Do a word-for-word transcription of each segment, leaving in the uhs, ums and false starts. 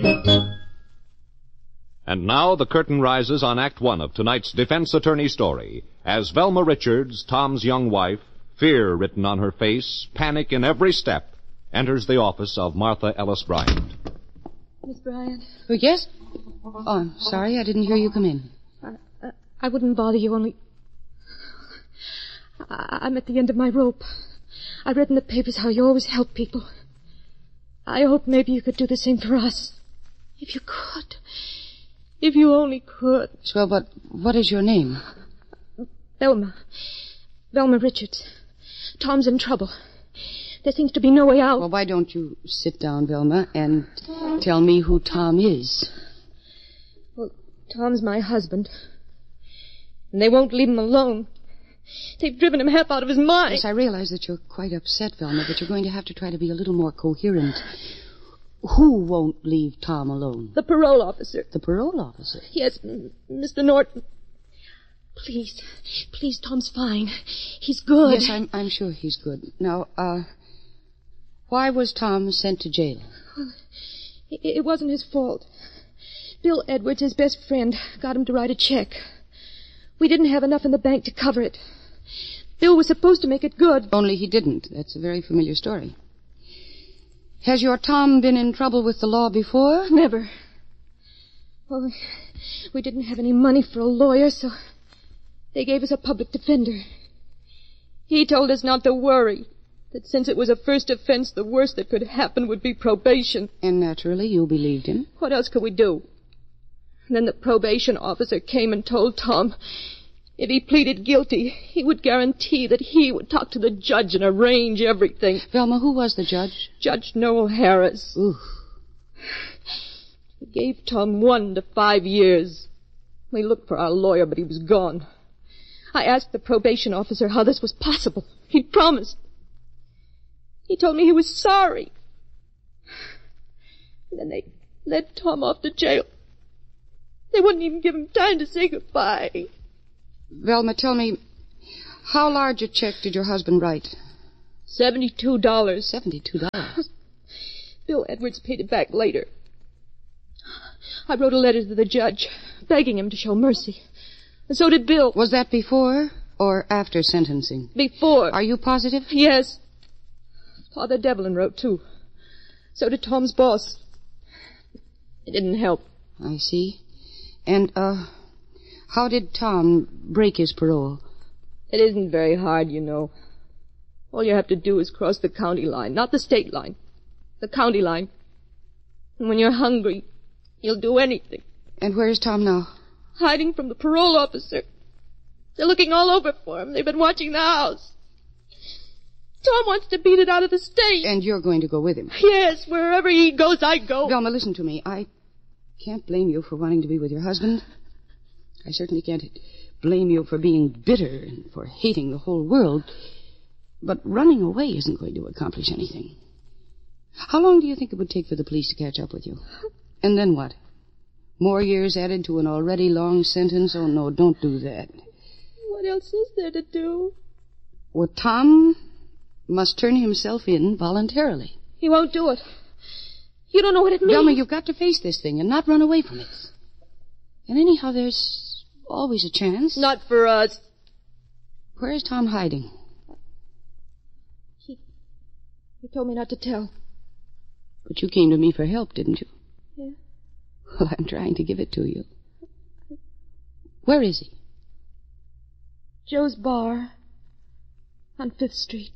And now the curtain rises on Act One of tonight's defense attorney story, as Velma Richards, Tom's young wife, fear written on her face, panic in every step, enters the office of Martha Ellis Bryant. Miss Bryant? Oh, yes? Oh, I'm sorry, I didn't hear you come in. I, I, I wouldn't bother you, only... I, I'm at the end of my rope. I read in the papers how you always help people. I hope maybe you could do the same for us. If you could. If you only could. Well, but what is your name? Velma. Velma Richards. Tom's in trouble. There seems to be no way out. Well, why don't you sit down, Velma, and tell me who Tom is? Well, Tom's my husband. And they won't leave him alone. They've driven him half out of his mind. Yes, I realize that you're quite upset, Velma, but you're going to have to try to be a little more coherent. Who won't leave Tom alone? The parole officer. The parole officer? Yes, m- Mister Norton. Please, please, Tom's fine. He's good. Yes, I'm, I'm sure he's good. Now, uh, why was Tom sent to jail? Well, it, it wasn't his fault. Bill Edwards, his best friend, got him to write a check. We didn't have enough in the bank to cover it. Bill was supposed to make it good. Only he didn't. That's a very familiar story. Has your Tom been in trouble with the law before? Never. Well, we didn't have any money for a lawyer, so they gave us a public defender. He told us not to worry, that since it was a first offense, the worst that could happen would be probation. And naturally, you believed him. What else could we do? And then the probation officer came and told Tom if he pleaded guilty, he would guarantee that he would talk to the judge and arrange everything. Velma, who was the judge? Judge Noel Harris. Ooh. He gave Tom one to five years. We looked for our lawyer, but he was gone. I asked the probation officer how this was possible. He promised. He told me he was sorry. And then they led Tom off to jail. They wouldn't even give him time to say goodbye. Velma, tell me, how large a check did your husband write? Seventy-two dollars. Seventy-two dollars? Bill Edwards paid it back later. I wrote a letter to the judge, begging him to show mercy. And so did Bill. Was that before or after sentencing? Before. Are you positive? Yes. Father Devlin wrote, too. So did Tom's boss. It didn't help. I see. And, uh, how did Tom break his parole? It isn't very hard, you know. All you have to do is cross the county line, not the state line. The county line. And when you're hungry, you'll do anything. And where is Tom now? Hiding from the parole officer. They're looking all over for him. They've been watching the house. Tom wants to beat it out of the state. And you're going to go with him? Yes, wherever he goes, I go. Velma, listen to me. I can't blame you for wanting to be with your husband. I certainly can't blame you for being bitter and for hating the whole world. But running away isn't going to accomplish anything. How long do you think it would take for the police to catch up with you? And then what? More years added to an already long sentence? Oh, no, don't do that. What else is there to do? Well, Tom must turn himself in voluntarily. He won't do it. You don't know what it means. Velma, you've got to face this thing and not run away from it. And anyhow, there's always a chance. Not for us. Where is Tom hiding? He... He told me not to tell. But you came to me for help, didn't you? Yeah. Well, I'm trying to give it to you. Where is he? Joe's Bar on Fifth Street.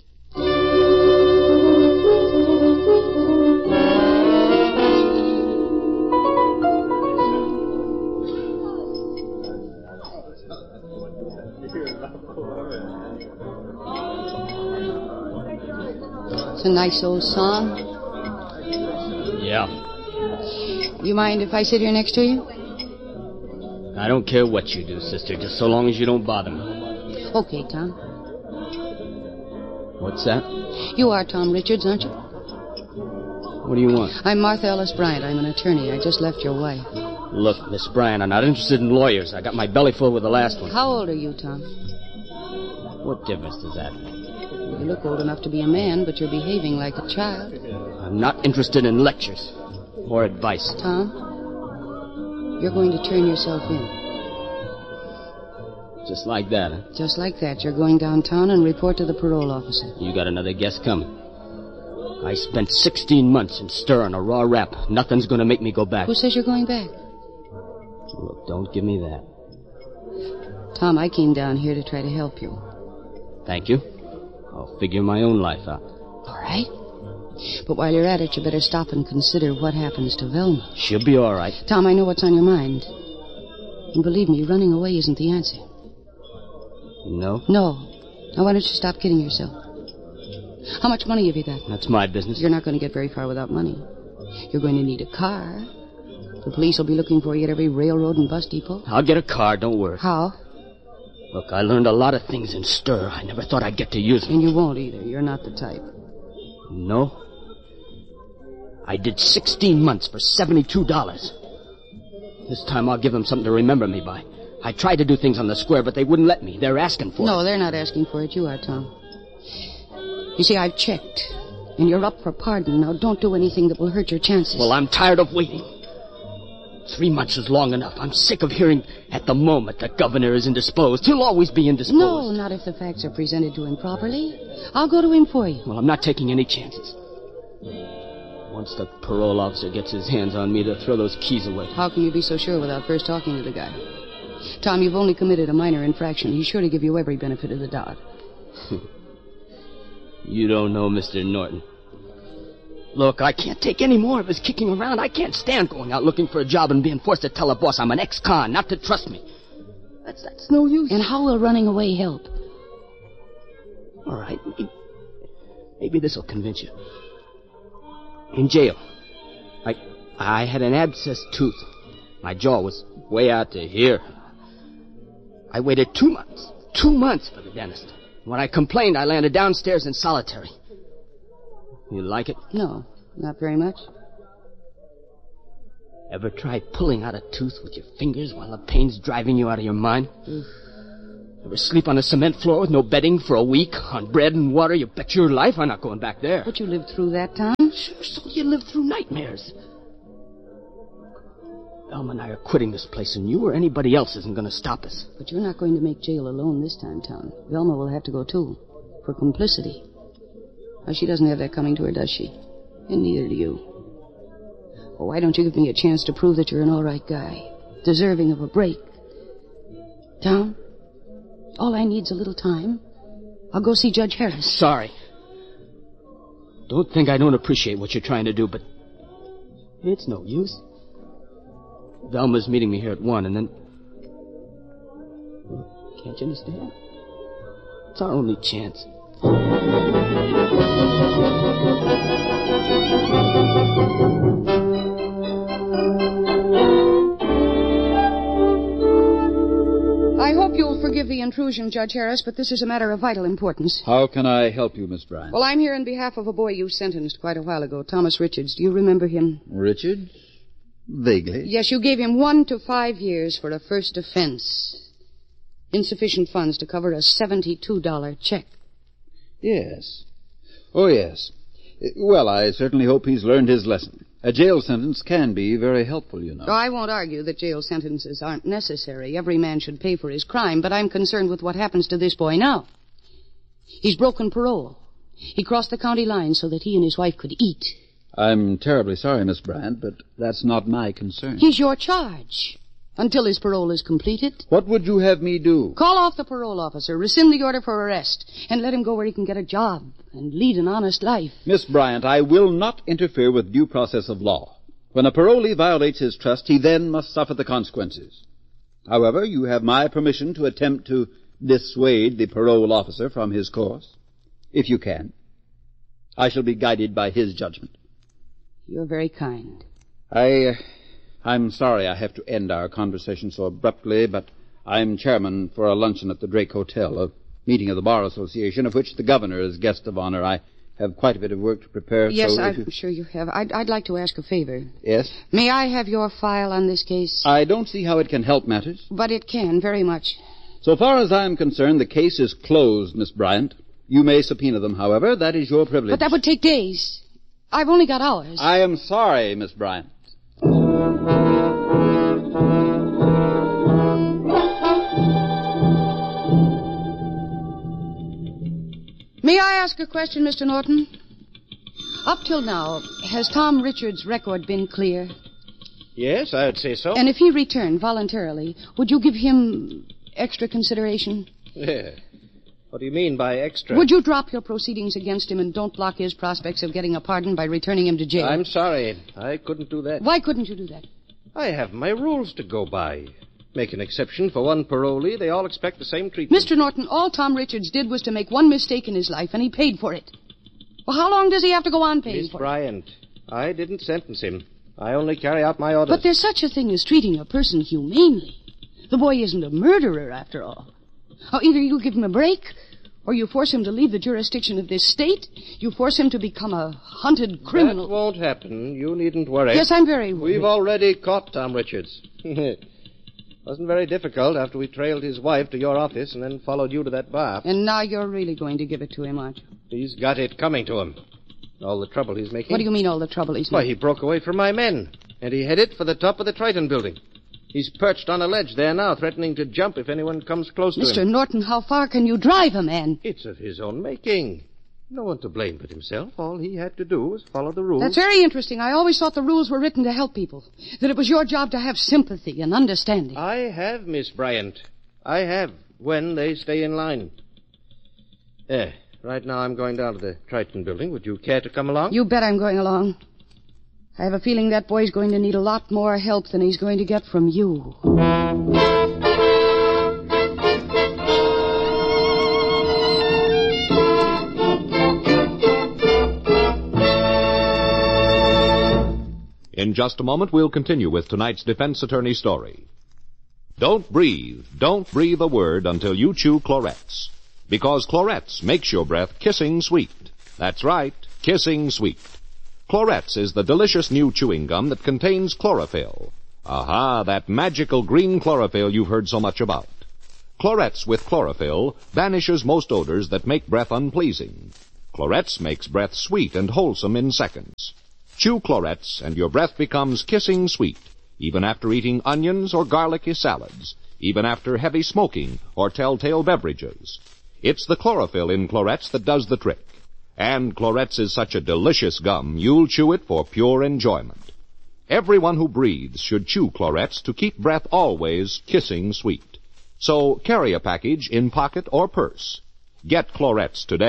It's a nice old song. Yeah. You mind if I sit here next to you? I don't care what you do, sister, just so long as you don't bother me. Okay, Tom. What's that? You are Tom Richards, aren't you? What do you want? I'm Martha Ellis Bryant. I'm an attorney. I just left your wife. Look, Miss Bryant, I'm not interested in lawyers. I got my belly full with the last one. How old are you, Tom? What difference does that make? You look old enough to be a man, but you're behaving like a child. I'm not interested in lectures. or advice. Tom, you're going to turn yourself in. Just like that, huh? Just like that. You're going downtown and report to the parole officer. You got another guess coming. I spent sixteen months in stir on a raw rap. Nothing's going to make me go back. Who says you're going back? Look, don't give me that. Tom, I came down here to try to help you. Thank you. I'll figure my own life out. All right. But while you're at it, you better stop and consider what happens to Velma. She'll be all right. Tom, I know what's on your mind. And believe me, running away isn't the answer. No? No. Now, why don't you stop kidding yourself? How much money have you got? That's my business. You're not going to get very far without money. You're going to need a car. The police will be looking for you at every railroad and bus depot. I'll get a car, don't worry. How? Look, I learned a lot of things in stir. I never thought I'd get to use them. And you won't either. You're not the type. No? I did sixteen months for seventy-two dollars. This time I'll give them something to remember me by. I tried to do things on the square, but they wouldn't let me. They're asking for no, it. No, they're not asking for it. You are, Tom. You see, I've checked. And you're up for pardon. Now, don't do anything that will hurt your chances. Well, I'm tired of waiting. Three months is long enough. I'm sick of hearing at the moment the governor is indisposed. He'll always be indisposed. No, not if the facts are presented to him properly. I'll go to him for you. Well, I'm not taking any chances. Once the parole officer gets his hands on me to throw those keys away. How can you be so sure without first talking to the guy? Tom, you've only committed a minor infraction. He's sure to give you every benefit of the doubt. You don't know Mister Norton. Look, I can't take any more of his kicking around. I can't stand going out looking for a job and being forced to tell a boss I'm an ex-con, not to trust me. That's, that's no use. And how will running away help? All right, maybe, maybe this will convince you. In jail, I, I had an abscessed tooth. My jaw was way out to here. I waited two months, two months for the dentist. When I complained, I landed downstairs in solitary. You like it? No, not very much. Ever tried pulling out a tooth with your fingers while the pain's driving you out of your mind? Oof. Ever sleep on a cement floor with no bedding for a week on bread and water? You bet your life I'm not going back there. But you lived through that, Tom? Sure, so you lived through nightmares. Velma and I are quitting this place, and you or anybody else isn't going to stop us. But you're not going to make jail alone this time, Tom. Velma will have to go, too, for complicity. Now, she doesn't have that coming to her, does she? And neither do you. Well, why don't you give me a chance to prove that you're an all right guy, deserving of a break? Tom, all I need's a little time. I'll go see Judge Harris. Sorry. Don't think I don't appreciate what you're trying to do, but it's no use. Velma's meeting me here at one, and then... Can't you understand? It's our only chance. I hope you'll forgive the intrusion, Judge Harris, but this is a matter of vital importance. How can I help you, Miss Bryant? Well, I'm here on behalf of a boy you sentenced quite a while ago, Thomas Richards. Do you remember him? Richards? Vaguely. Yes, you gave him one to five years for a first offense. Insufficient funds to cover a seventy-two dollar check. Yes. Oh, yes. Well, I certainly hope he's learned his lesson. A jail sentence can be very helpful, you know. Oh, I won't argue that jail sentences aren't necessary. Every man should pay for his crime, but I'm concerned with what happens to this boy now. He's broken parole. He crossed the county line so that he and his wife could eat. I'm terribly sorry, Miss Bryant, but that's not my concern. He's your charge. Until his parole is completed. What would you have me do? Call off the parole officer, rescind the order for arrest, and let him go where he can get a job and lead an honest life. Miss Bryant, I will not interfere with due process of law. When a parolee violates his trust, he then must suffer the consequences. However, you have my permission to attempt to dissuade the parole officer from his course. If you can. I shall be guided by his judgment. You're very kind. I... Uh, I'm sorry I have to end our conversation so abruptly, but I'm chairman for a luncheon at the Drake Hotel, a meeting of the Bar Association, of which the governor is guest of honor. I have quite a bit of work to prepare. Yes, so I'm you... sure you have. I'd, I'd like to ask a favor. Yes? May I have your file on this case? I don't see how it can help matters. But it can, very much. So far as I'm concerned, the case is closed, Miss Bryant. You may subpoena them, however. That is your privilege. But that would take days. I've only got hours. I am sorry, Miss Bryant. May I ask a question, Mister Norton? Up till now, has Tom Richards' record been clear? Yes, I would say so. And if he returned voluntarily, would you give him extra consideration? Yeah. What do you mean by extra? Would you drop your proceedings against him and don't block his prospects of getting a pardon by returning him to jail? I'm sorry. I couldn't do that. Why couldn't you do that? I have my rules to go by. Make an exception for one parolee. They all expect the same treatment. Mister Norton, all Tom Richards did was to make one mistake in his life, and he paid for it. Well, how long does he have to go on paying Miss for Bryant, I didn't sentence him. I only carry out my orders. But there's such a thing as treating a person humanely. The boy isn't a murderer, after all. Oh, either you give him a break, or you force him to leave the jurisdiction of this state. You force him to become a hunted criminal. That won't happen. You needn't worry. Yes, I'm very worried. We've already caught Tom Richards. Wasn't very difficult after we trailed his wife to your office and then followed you to that bar. And now you're really going to give it to him, aren't you? He's got it coming to him. All the trouble he's making. What do you mean, all the trouble he's Why, making? he broke away from my men, and he headed for the top of the Triton building. He's perched on a ledge there now, threatening to jump if anyone comes close to him. Mister Norton, how far can you drive a man? It's of his own making. No one to blame but himself. All he had to do was follow the rules. That's very interesting. I always thought the rules were written to help people. That it was your job to have sympathy and understanding. I have, Miss Bryant. I have, when they stay in line. Eh, right now I'm going down to the Triton building. Would you care to come along? You bet I'm going along. I have a feeling that boy's going to need a lot more help than he's going to get from you. In just a moment, we'll continue with tonight's defense attorney story. Don't breathe, don't breathe a word until you chew Clorettes. Because Clorettes makes your breath kissing sweet. That's right, kissing sweet. Clorettes is the delicious new chewing gum that contains chlorophyll. Aha, that magical green chlorophyll you've heard so much about. Clorettes with chlorophyll vanishes most odors that make breath unpleasing. Clorettes makes breath sweet and wholesome in seconds. Chew Clorettes, and your breath becomes kissing sweet, even after eating onions or garlicky salads, even after heavy smoking or telltale beverages. It's the chlorophyll in Clorettes that does the trick. And Clorettes is such a delicious gum, you'll chew it for pure enjoyment. Everyone who breathes should chew Clorettes to keep breath always kissing sweet. So carry a package in pocket or purse. Get Clorettes today.